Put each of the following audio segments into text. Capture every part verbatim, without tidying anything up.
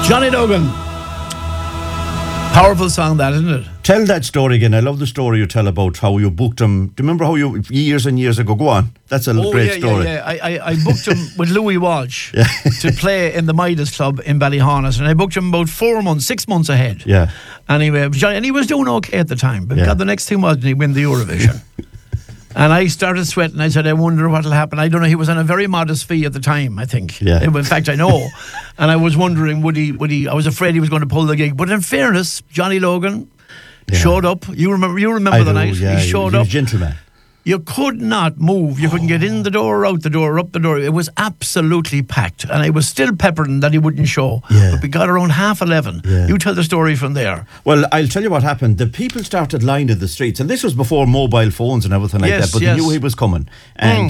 Johnny Logan. Powerful song, that, isn't it? Tell that story again. I love the story you tell about how you booked him. Do you remember how you, years and years ago, go on. That's a oh, great yeah, story. Yeah, yeah. I, I, I booked him with Louis Walsh yeah. to play in the Midas Club in Ballyhonus, and I booked him about four months, six months ahead. Yeah. Anyway, Johnny, and he was doing okay at the time, but yeah. God, the next thing was he win the Eurovision. And I started sweating. I said, I wonder what will happen. I don't know. He was on a very modest fee at the time, I think. Yeah. In fact, I know. And I was wondering, would he, would he, I was afraid he was going to pull the gig. But in fairness, Johnny Logan yeah. showed up. You remember You remember I the do, night? Yeah, he showed he was up. a gentleman. You could not move. You couldn't get in the door, out the door, up the door. It was absolutely packed. And I was still peppering that he wouldn't show. Yeah. But we got around half eleven. Yeah. You tell the story from there. Well, I'll tell you what happened. The people started lining the streets. And this was before mobile phones and everything like yes, that. But yes. they knew he was coming. And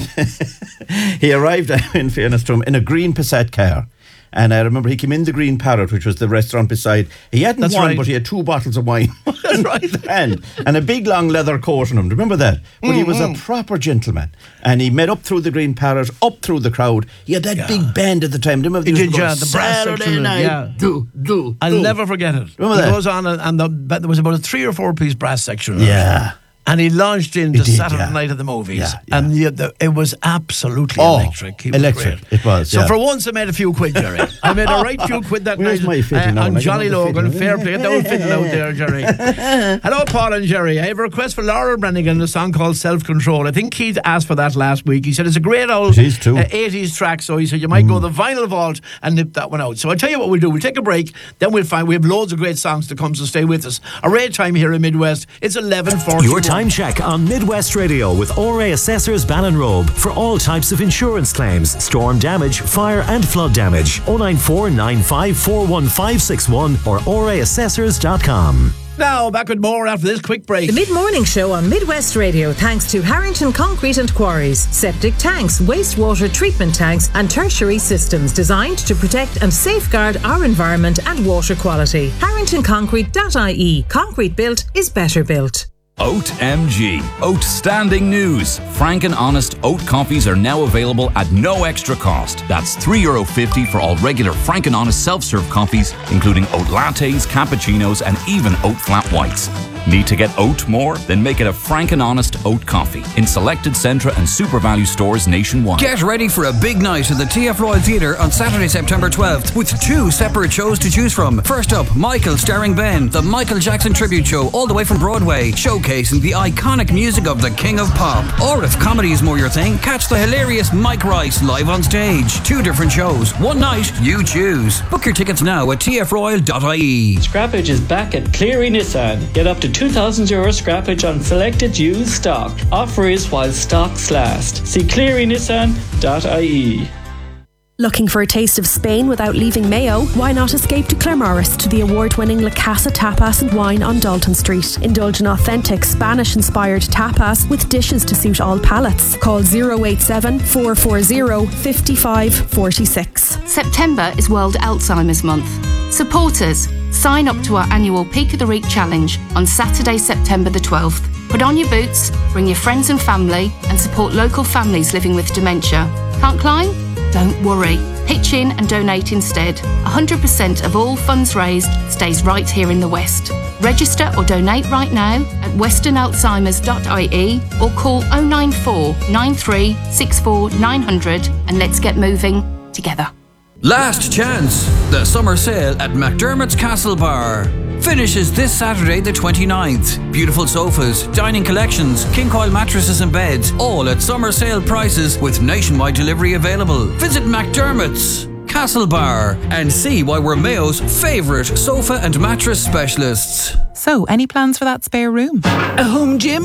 mm. he arrived, in fairness to him, in a green Passat car. And I remember he came in the Green Parrot, which was the restaurant beside. He hadn't That's one, right. but he had two bottles of wine. That's right. and, and a big long leather coat on him. Remember that? But mm-hmm. he was a proper gentleman. And he met up through the Green Parrot, up through the crowd. He had that yeah. big band at the time. Remember he did, yeah, the brass section. Night. Yeah. Do, do, I'll do. never forget it. Remember he that? goes on, and, and the, there was about a three or four piece brass section. Yeah. And he launched into did, Saturday yeah. Night at the Movies. Yeah, yeah. And yeah, the, it was absolutely oh, electric. He electric. Was it was, So yeah. for once I made a few quid, Jerry. I made a right few quid that Where's night. my fitting uh, on? on Johnny Logan. Fair play. Get the old fitting out there, Jerry. Hello, Paul and Jerry. I have a request for Laura Brannigan, a song called Self-Control. I think Keith asked for that last week. He said it's a great old uh, eighties track, so he said you might mm. go the vinyl vault and nip that one out. So I'll tell you what we'll do. We'll take a break, then we'll find we have loads of great songs to come, so stay with us. A rare time here in Midwest. It's eleven forty. Your time check on Midwest Radio with O R A Assessors Ballinrobe for all types of insurance claims, storm damage, fire and flood damage. oh nine four nine five four one five six one or O R A assessors dot com. Now, back with more after this quick break. The mid-morning show on Midwest Radio, thanks to Harrington Concrete and Quarries. Septic tanks, wastewater treatment tanks and tertiary systems designed to protect and safeguard our environment and water quality. harrington concrete dot I E. Concrete built is better built. Oat M G. Outstanding news. Frank and Honest oat coffees are now available at no extra cost. That's three euro fifty for all regular Frank and Honest self-serve coffees, including oat lattes, cappuccinos, and even oat flat whites. Need to get oat more? Then make it a Frank and Honest oat coffee in selected Centra and Super Value stores nationwide. Get ready for a big night at the T F Royal Theatre on Saturday, September twelfth, with two separate shows to choose from. First up, Michael starring Ben, the Michael Jackson tribute show all the way from Broadway, showcasing the iconic music of the King of Pop. Or if comedy is more your thing, catch the hilarious Mike Rice live on stage. Two different shows, one night, you choose. Book your tickets now at t f royal dot I E. Scrappage is back at Cleary Nissan. Get up to two thousand euro scrappage on selected used stock. Offer is while stocks last. See cleary nissan dot I E. Looking for a taste of Spain without leaving Mayo? Why not escape to Claremorris to the award-winning La Casa Tapas and Wine on Dalton Street. Indulge in authentic Spanish-inspired tapas with dishes to suit all palates. Call zero eight seven, four four zero, five five four six. September is World Alzheimer's Month. Supporters, sign up to our annual Peak of the Week challenge on Saturday, September the twelfth. Put on your boots, bring your friends and family, and support local families living with dementia. Can't climb? Don't worry. Pitch in and donate instead. one hundred percent of all funds raised stays right here in the West. Register or donate right now at western alzheimers dot I E or call oh nine four, nine three six four, nine hundred and let's get moving together. Last chance! The summer sale at McDermott's Castle Bar finishes this Saturday the twenty-ninth. Beautiful sofas, dining collections, king coil mattresses and beds, all at summer sale prices with nationwide delivery available. Visit McDermott's Castle Bar and see why we're Mayo's favourite sofa and mattress specialists. So, any plans for that spare room? A home gym?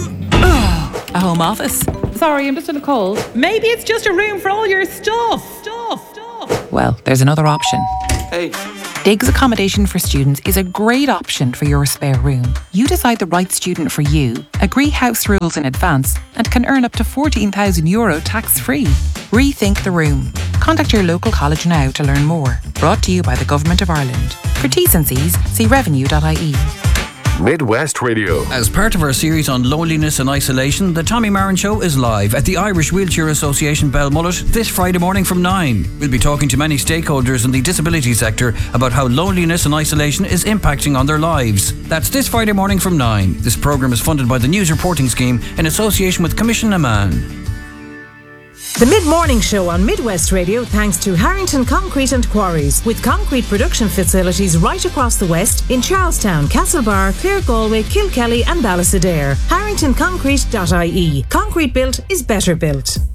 A home office? Sorry, I'm just in a cold. Maybe it's just a room for all your stuff. Stuff, stuff. Well, there's another option. Hey. Diggs Accommodation for Students is a great option for your spare room. You decide the right student for you, agree house rules in advance, and can earn up to fourteen thousand euro tax-free. Rethink the room. Contact your local college now to learn more. Brought to you by the Government of Ireland. For T's and C's, see revenue dot I E. Midwest Radio. As part of our series on loneliness and isolation, the Tommy Marin Show is live at the Irish Wheelchair Association Belmullet this Friday morning from nine. We'll be talking to many stakeholders in the disability sector about how loneliness and isolation is impacting on their lives. That's this Friday morning from nine. This programme is funded by the News Reporting Scheme in association with Commission Amman. The Mid-Morning Show on Midwest Radio thanks to Harrington Concrete and Quarries, with concrete production facilities right across the West in Charlestown, Castlebar, Clare Galway, Kilkelly and Ballysadare. harrington concrete dot I E. Concrete built is better built.